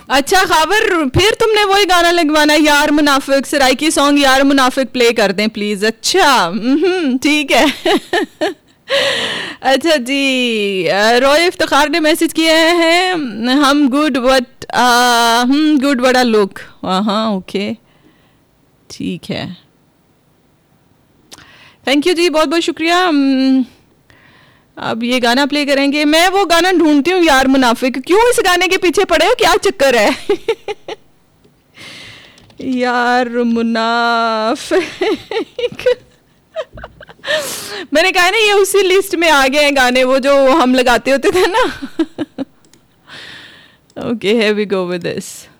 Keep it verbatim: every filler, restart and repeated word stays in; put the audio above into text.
अच्छा खबर, फिर तुमने वही गाना लगवाना, यार मुनाफिक, सराइकी सॉन्ग यार मुनाफिक प्ले कर दें प्लीज। अच्छा हम्म, ठीक है। अच्छा जी, अ, रॉय इफ्तिखार ने मैसेज किए हैं, हम गुड वट हम गुड बड़ा लुक। हाँ ओके ठीक है, थैंक यू जी, बहुत बहुत शुक्रिया। हम्म, अब ये गाना प्ले करेंगे। मैं वो गाना ढूंढती हूँ यार मुनाफिक, क्यों इस गाने के पीछे पड़े हो, क्या चक्कर है? यार मुनाफिक। मैंने कहा ना ये उसी लिस्ट में आ गए हैं गाने वो जो हम लगाते होते थे ना। Okay here we go with this.